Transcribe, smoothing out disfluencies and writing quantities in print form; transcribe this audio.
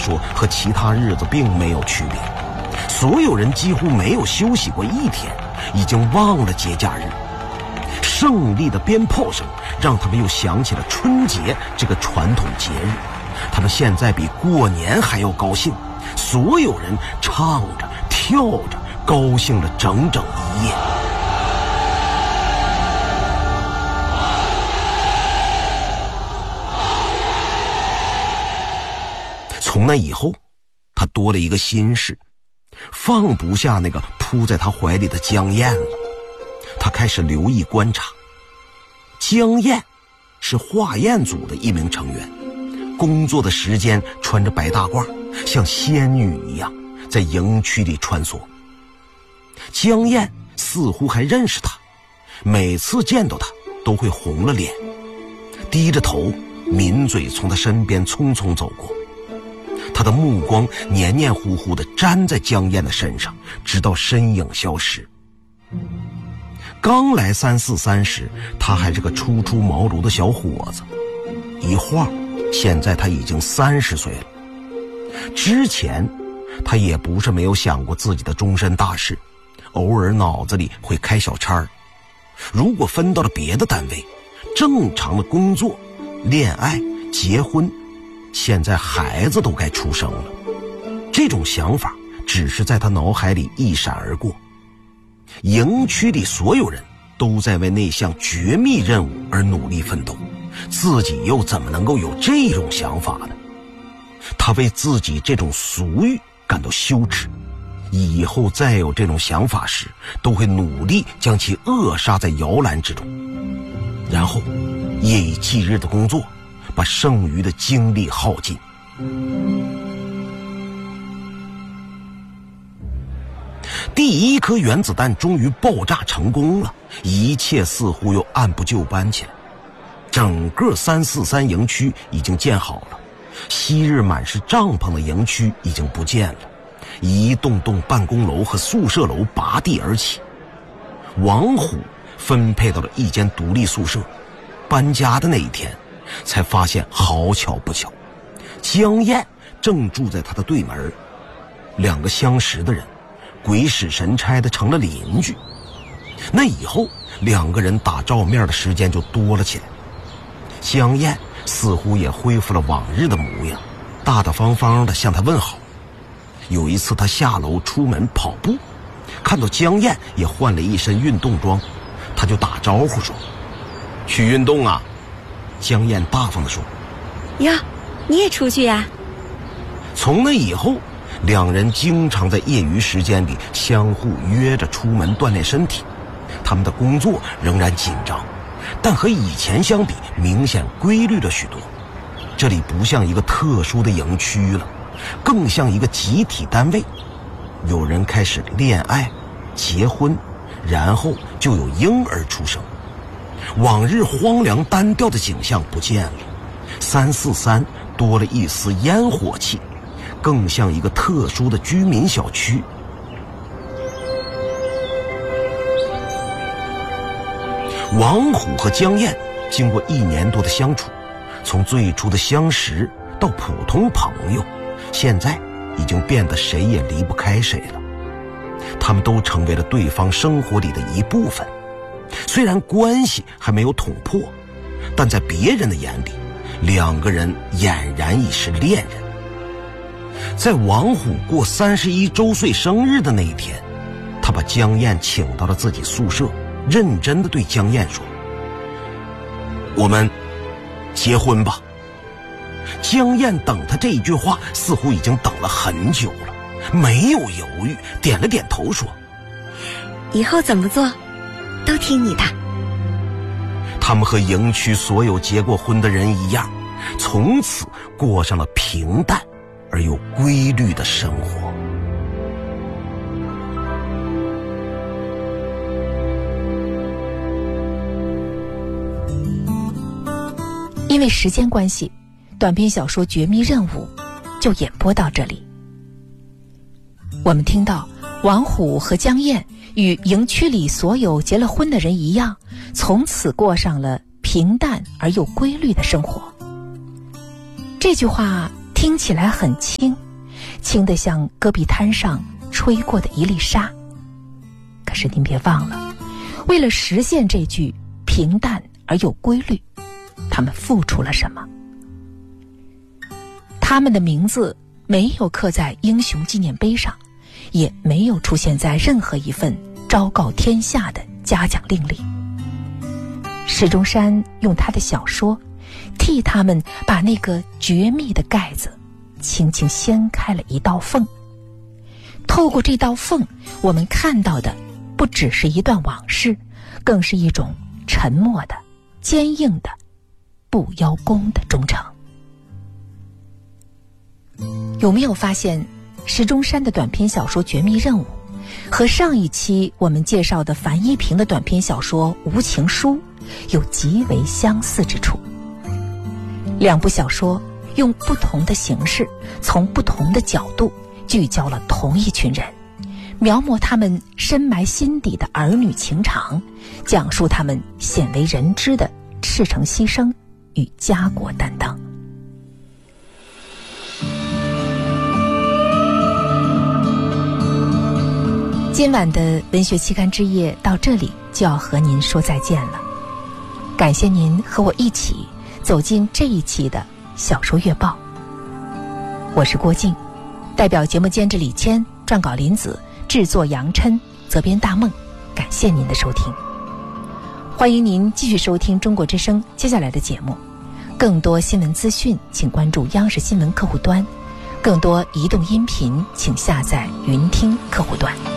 说和其他日子并没有区别。所有人几乎没有休息过一天，已经忘了节假日。胜利的鞭炮声让他们又想起了春节这个传统节日。他们现在比过年还要高兴，所有人唱着跳着，高兴了整整一夜。从那以后，他多了一个心事，放不下那个扑在他怀里的江燕了。他开始留意观察。江燕是化验组的一名成员，工作的时间穿着白大褂，像仙女一样在营区里穿梭。江燕似乎还认识他，每次见到他都会红了脸，低着头抿嘴从他身边匆匆走过。他的目光黏黏糊糊地粘在江燕的身上，直到身影消失。刚来343时，他还是个初出茅庐的小伙子，一晃现在他已经30岁了。之前他也不是没有想过自己的终身大事，偶尔脑子里会开小差儿。如果分到了别的单位，正常的工作、恋爱、结婚，现在孩子都该出生了。这种想法只是在他脑海里一闪而过。营区里所有人都在为那项绝密任务而努力奋斗，自己又怎么能够有这种想法呢？他为自己这种俗欲感到羞耻，以后再有这种想法时，都会努力将其扼杀在摇篮之中，然后夜以继日的工作，把剩余的精力耗尽。第一颗原子弹终于爆炸成功了，一切似乎又按部就班起来。整个343营区已经建好了，昔日满是帐篷的营区已经不见了，一栋栋办公楼和宿舍楼拔地而起。王虎分配到了一间独立宿舍，搬家的那一天才发现好巧不巧，江燕正住在他的对门，两个相识的人鬼使神差的成了邻居。那以后两个人打照面的时间就多了起来。江燕似乎也恢复了往日的模样，大大方方的向他问好。有一次他下楼出门跑步，看到江燕也换了一身运动装，他就打招呼说：“去运动啊。”江燕大方地说：“ 呀，你也出去呀？” 从那以后，两人经常在业余时间里相互约着出门锻炼身体。他们的工作仍然紧张，但和以前相比明显规律了许多。这里不像一个特殊的营区了，更像一个集体单位。有人开始恋爱、结婚，然后就有婴儿出生。往日荒凉单调的景象不见了，343多了一丝烟火气，更像一个特殊的居民小区。王虎和江燕经过1年多的相处，从最初的相识到普通朋友，现在已经变得谁也离不开谁了。他们都成为了对方生活里的一部分。虽然关系还没有捅破，但在别人的眼里，两个人俨然已是恋人。在王虎过31周岁生日的那一天，他把江燕请到了自己宿舍，认真地对江燕说：“我们结婚吧。”江燕等他这一句话似乎已经等了很久了，没有犹豫，点了点头说：“ 以后怎么做都听你的。” 他们和营区所有结过婚的人一样，从此过上了平淡而又规律的生活。 因为时间关系，短篇小说《绝密任务》就演播到这里。我们听到王虎和江燕与营区里所有结了婚的人一样，从此过上了平淡而又规律的生活。这句话听起来很轻，轻得像戈壁滩上吹过的一粒沙。可是您别忘了，为了实现这句平淡而有规律，他们付出了什么？他们的名字没有刻在英雄纪念碑上，也没有出现在任何一份昭告天下的嘉奖令里。石钟山用他的小说替他们把那个绝密的盖子轻轻掀开了一道缝。透过这道缝，我们看到的不只是一段往事，更是一种沉默的、坚硬的、不邀功的忠诚。有没有发现石钟山的短篇小说《绝密任务》和上一期我们介绍的樊一平的短篇小说《无情书》有极为相似之处？两部小说用不同的形式，从不同的角度聚焦了同一群人，描摹他们深埋心底的儿女情长，讲述他们鲜为人知的赤诚牺牲与家国担当。今晚的文学期刊之夜到这里就要和您说再见了，感谢您和我一起走进这一期的小说月报。我是郭静，代表节目监制李谦，撰稿林子，制作杨琛，责编大梦，感谢您的收听。欢迎您继续收听中国之声接下来的节目，更多新闻资讯请关注央视新闻客户端，更多移动音频请下载云听客户端。